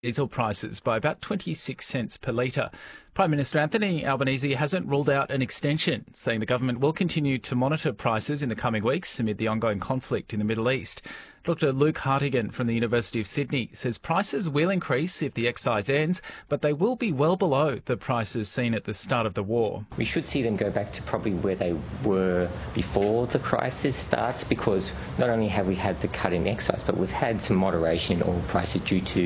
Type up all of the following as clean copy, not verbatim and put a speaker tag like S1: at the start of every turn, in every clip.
S1: diesel prices by about 26 cents per litre. Prime Minister Anthony Albanese hasn't ruled out an extension, saying the government will continue to monitor prices in the coming weeks amid the ongoing conflict in the Middle East. Dr Luke Hartigan from the University of Sydney says prices will increase if the excise ends, but they will be well below the prices seen at the start of the war.
S2: We should see them go back to probably where they were before the crisis starts, because not only have we had the cut in excise, but we've had some moderation in oil prices due to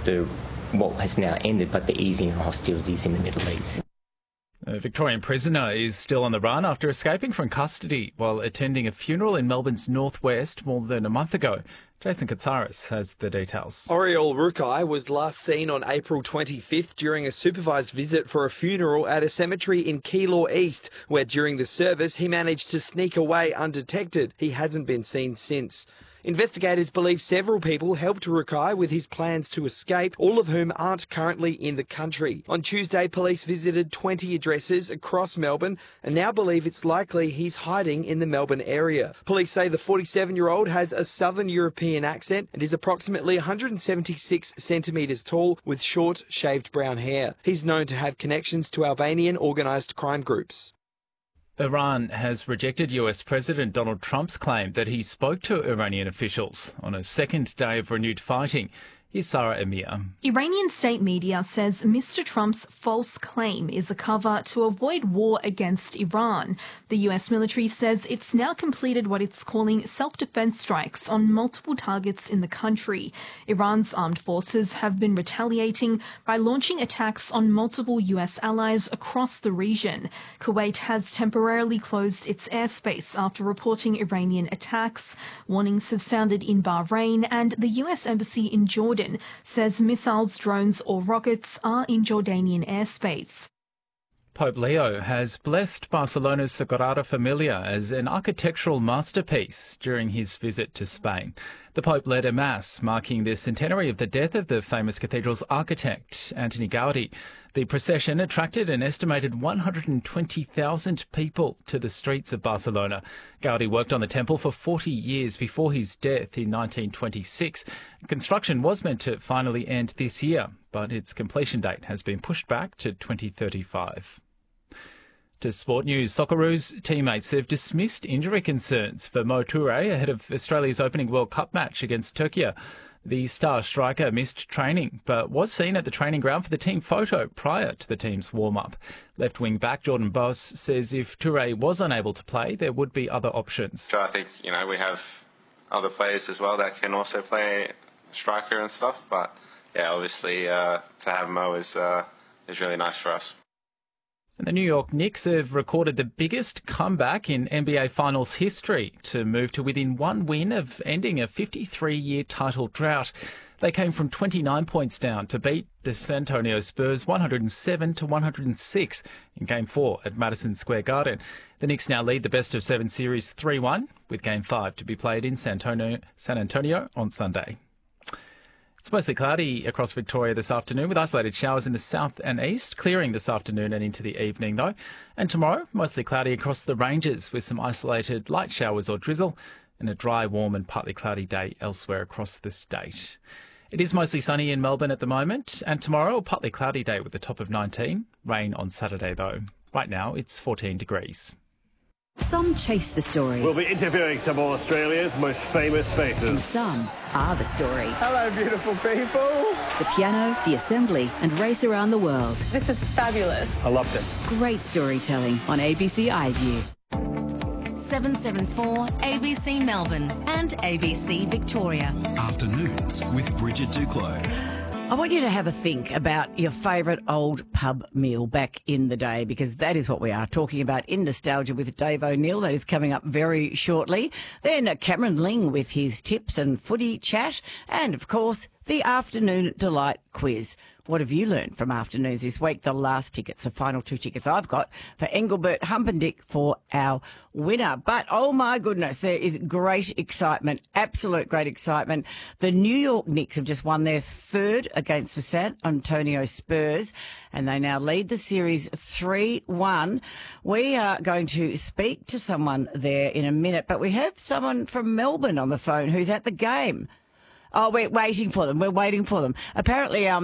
S2: what has now ended, but the easing of hostilities in the Middle East.
S1: A Victorian prisoner is still on the run after escaping from custody while attending a funeral in Melbourne's northwest more than a month ago. Jason Katsaris has the details.
S3: Oriol Rukai was last seen on April 25th during a supervised visit for a funeral at a cemetery in Keilor East, where during the service he managed to sneak away undetected. He hasn't been seen since. Investigators believe several people helped Rukai with his plans to escape, all of whom aren't currently in the country. On Tuesday, police visited 20 addresses across Melbourne and now believe it's likely he's hiding in the Melbourne area. Police say the 47-year-old has a Southern European accent and is approximately 176 centimetres tall with short, shaved brown hair. He's known to have connections to Albanian organised crime groups.
S1: Iran has rejected US President Donald Trump's claim that he spoke to Iranian officials on a second day of renewed fighting. Here's Sarah Emir.
S4: Iranian state media says Mr. Trump's false claim is a cover to avoid war against Iran. The US military says it's now completed what it's calling self-defense strikes on multiple targets in the country. Iran's armed forces have been retaliating by launching attacks on multiple US allies across the region. Kuwait has temporarily closed its airspace after reporting Iranian attacks. Warnings have sounded in Bahrain, and the US embassy in Jordan says missiles, drones or rockets are in Jordanian airspace.
S1: Pope Leo has blessed Barcelona's Sagrada Familia as an architectural masterpiece during his visit to Spain. The Pope led a mass marking the centenary of the death of the famous cathedral's architect, Antoni Gaudi. The procession attracted an estimated 120,000 people to the streets of Barcelona. Gaudi worked on the temple for 40 years before his death in 1926. Construction was meant to finally end this year, but its completion date has been pushed back to 2035. To sport news, Socceroos teammates have dismissed injury concerns for Mo Toure ahead of Australia's opening World Cup match against Turkey. The star striker missed training, but was seen at the training ground for the team photo prior to the team's warm-up. Left-wing back Jordan Boss says if Toure was unable to play, there would be other options.
S5: So I think, we have other players as well that can also play striker and stuff, but yeah, obviously to have Mo is really nice for us.
S1: And the New York Knicks have recorded the biggest comeback in NBA Finals history to move to within one win of ending a 53-year title drought. They came from 29 points down to beat the San Antonio Spurs 107-106 in Game 4 at Madison Square Garden. The Knicks now lead the best-of-7 series 3-1, with Game 5 to be played in San Antonio on Sunday. It's mostly cloudy across Victoria this afternoon with isolated showers in the south and east, clearing this afternoon and into the evening though. And tomorrow, mostly cloudy across the ranges with some isolated light showers or drizzle and a dry, warm and partly cloudy day elsewhere across the state. It is mostly sunny in Melbourne at the moment, and tomorrow a partly cloudy day with a top of 19. Rain on Saturday though. Right now it's 14 degrees.
S6: Some chase the story.
S7: We'll be interviewing some of Australia's most famous faces.
S6: And some are the story.
S8: Hello, beautiful people.
S6: The piano, the assembly, and race around the world.
S9: This is fabulous.
S7: I loved it.
S6: Great storytelling on ABC iView.
S10: 774 ABC Melbourne and ABC Victoria.
S11: Afternoons with Bridget Duclos.
S12: I want you to have a think about your favourite old pub meal back in the day, because that is what we are talking about in Nostalgia with Dave O'Neill. That is coming up very shortly. Then Cameron Ling with his tips and footy chat. And, of course, the Afternoon Delight quiz. What have you learned from afternoons this week? The last tickets, the final 2 tickets I've got for Engelbert Humperdinck for our winner. But, oh my goodness, there is great excitement, absolute great excitement. The New York Knicks have just won their third against the San Antonio Spurs, and they now lead the series 3-1. We are going to speak to someone there in a minute, but we have someone from Melbourne on the phone who's at the game. Oh, we're waiting for them. Apparently,